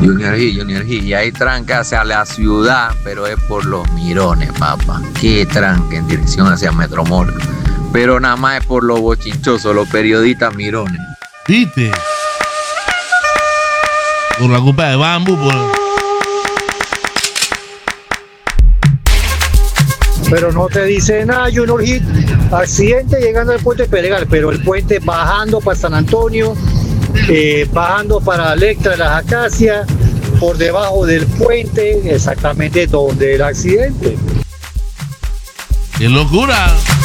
Junior G, y hay tranca hacia la ciudad, pero es por los mirones, papá. Qué tranca en dirección hacia Metromol. Pero nada más es por los bochinchosos, los periodistas mirones. ¿Viste? Por la culpa de Bambú, Pero no te dice nada, Junior Hit. Accidente llegando al puente Pedregal, pero el puente bajando para San Antonio, bajando para Electra de las Acacias, por debajo del puente, exactamente donde el accidente. ¡Qué locura!